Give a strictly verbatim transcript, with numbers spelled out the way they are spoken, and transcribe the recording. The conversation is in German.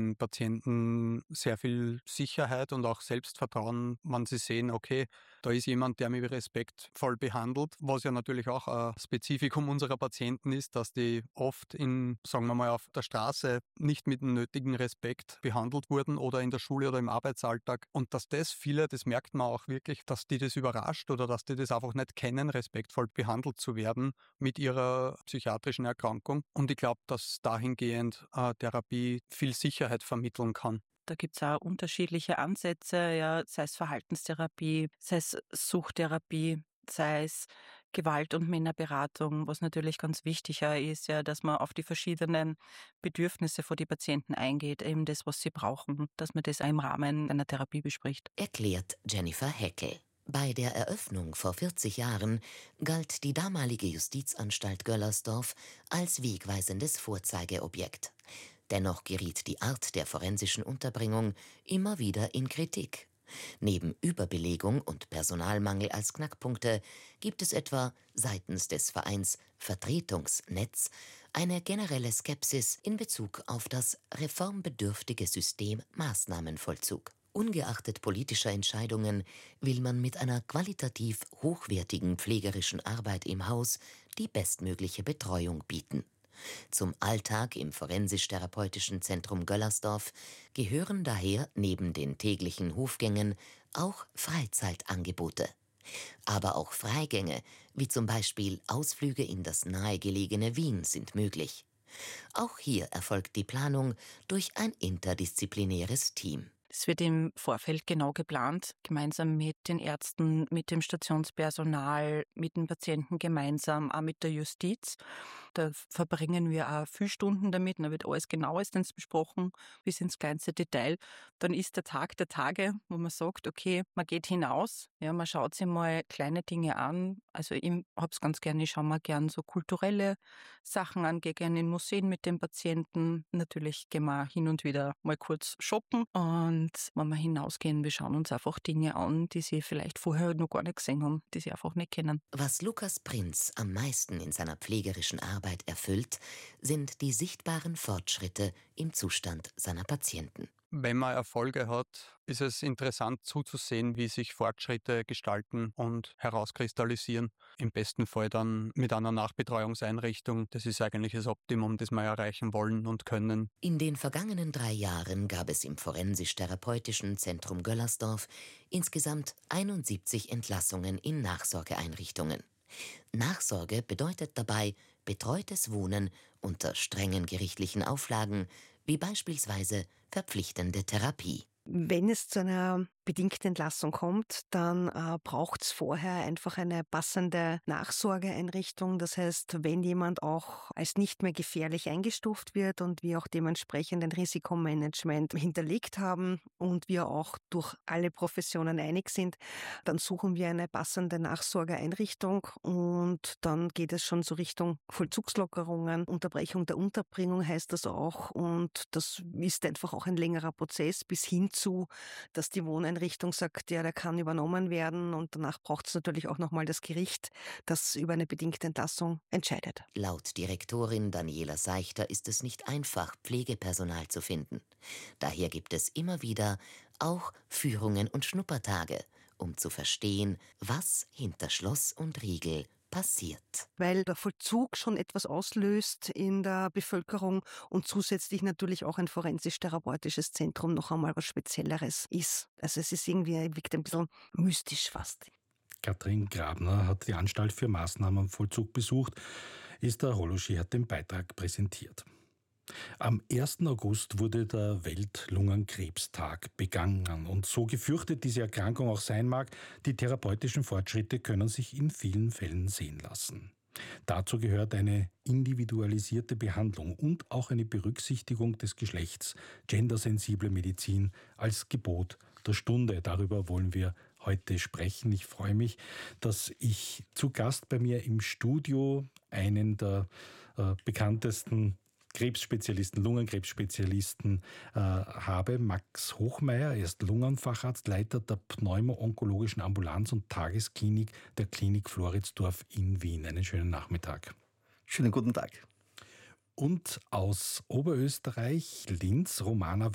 den Patienten sehr viel Sicherheit und auch Selbstvertrauen, wenn sie sehen, okay, da ist jemand, der mich respektvoll behandelt, was ja natürlich auch ein Spezifikum unserer Patienten ist, dass die oft in, sagen wir mal, auf der Straße nicht mit dem nötigen Respekt behandelt wurden oder in der Schule oder im Arbeitsalltag. Und dass das viele, das merkt man auch wirklich, dass die das überrascht oder dass die das einfach nicht kennen, respektvoll behandelt zu werden mit ihrer psychiatrischen Erkrankung. Und ich glaube, dass dahingehend äh, Therapie viel Sicherheit vermitteln kann. Da gibt's auch unterschiedliche Ansätze, ja, sei es Verhaltenstherapie, sei es Suchttherapie, sei es Gewalt- und Männerberatung, was natürlich ganz wichtig ist, ja, dass man auf die verschiedenen Bedürfnisse von die Patienten eingeht, eben das, was sie brauchen, dass man das auch im Rahmen einer Therapie bespricht. Erklärt Jennifer Heckel. Bei der Eröffnung vor vierzig Jahren galt die damalige Justizanstalt Göllersdorf als wegweisendes Vorzeigeobjekt. Dennoch geriet die Art der forensischen Unterbringung immer wieder in Kritik. Neben Überbelegung und Personalmangel als Knackpunkte gibt es etwa seitens des Vereins Vertretungsnetz eine generelle Skepsis in Bezug auf das reformbedürftige System Maßnahmenvollzug. Ungeachtet politischer Entscheidungen will man mit einer qualitativ hochwertigen pflegerischen Arbeit im Haus die bestmögliche Betreuung bieten. Zum Alltag im Forensisch-Therapeutischen Zentrum Göllersdorf gehören daher neben den täglichen Hofgängen auch Freizeitangebote. Aber auch Freigänge, wie zum Beispiel Ausflüge in das nahegelegene Wien, sind möglich. Auch hier erfolgt die Planung durch ein interdisziplinäres Team. Es wird im Vorfeld genau geplant, gemeinsam mit den Ärzten, mit dem Stationspersonal, mit den Patienten gemeinsam, auch mit der Justiz. Da verbringen wir auch viele Stunden damit, da wird alles genauestens besprochen, bis ins kleinste Detail. Dann ist der Tag der Tage, wo man sagt, okay, man geht hinaus, ja, man schaut sich mal kleine Dinge an. Also ich hab's ganz gerne, ich schaue mir gern so kulturelle Sachen an, gehe gerne in Museen mit den Patienten. Natürlich gehen wir hin und wieder mal kurz shoppen und Und wenn wir hinausgehen, wir schauen uns einfach Dinge an, die sie vielleicht vorher noch gar nicht gesehen haben, die sie einfach nicht kennen. Was Lukas Prinz am meisten in seiner pflegerischen Arbeit erfüllt, sind die sichtbaren Fortschritte im Zustand seiner Patienten. Wenn man Erfolge hat, ist es interessant zuzusehen, wie sich Fortschritte gestalten und herauskristallisieren. Im besten Fall dann mit einer Nachbetreuungseinrichtung. Das ist eigentlich das Optimum, das wir erreichen wollen und können. In den vergangenen drei Jahren gab es im Forensisch-Therapeutischen Zentrum Göllersdorf insgesamt einundsiebzig Entlassungen in Nachsorgeeinrichtungen. Nachsorge bedeutet dabei betreutes Wohnen unter strengen gerichtlichen Auflagen, wie beispielsweise verpflichtende Therapie. Wenn es zu einer bedingten Entlassung kommt, dann äh, braucht es vorher einfach eine passende Nachsorgeeinrichtung. Das heißt, wenn jemand auch als nicht mehr gefährlich eingestuft wird und wir auch dementsprechend ein Risikomanagement hinterlegt haben und wir auch durch alle Professionen einig sind, dann suchen wir eine passende Nachsorgeeinrichtung und dann geht es schon so Richtung Vollzugslockerungen. Unterbrechung der Unterbringung heißt das auch und das ist einfach auch ein längerer Prozess bis hin zu, dass die Wohneinrichtung sagt, ja, der kann übernommen werden und danach braucht es natürlich auch nochmal das Gericht, das über eine bedingte Entlassung entscheidet. Laut Direktorin Daniela Seichter ist es nicht einfach, Pflegepersonal zu finden. Daher gibt es immer wieder auch Führungen und Schnuppertage, um zu verstehen, was hinter Schloss und Riegel passiert. Weil der Vollzug schon etwas auslöst in der Bevölkerung und zusätzlich natürlich auch ein forensisch-therapeutisches Zentrum noch einmal was Spezielleres ist. Also es ist irgendwie, wirkt ein bisschen mystisch fast. Katrin Grabner hat die Anstalt für Maßnahmenvollzug besucht. Esther Holoschi hat den Beitrag präsentiert. Am ersten August wurde der Weltlungenkrebstag begangen und so gefürchtet diese Erkrankung auch sein mag, die therapeutischen Fortschritte können sich in vielen Fällen sehen lassen. Dazu gehört eine individualisierte Behandlung und auch eine Berücksichtigung des Geschlechts, gendersensible Medizin als Gebot der Stunde. Darüber wollen wir heute sprechen. Ich freue mich, dass ich zu Gast bei mir im Studio einen der äh, bekanntesten Krebsspezialisten, Lungenkrebsspezialisten äh, habe, Max Hochmeier. Er ist Lungenfacharzt, Leiter der pneumo-onkologischen Ambulanz und Tagesklinik der Klinik Floridsdorf in Wien. Einen schönen Nachmittag. Schönen guten Tag. Und aus Oberösterreich, Linz, Romana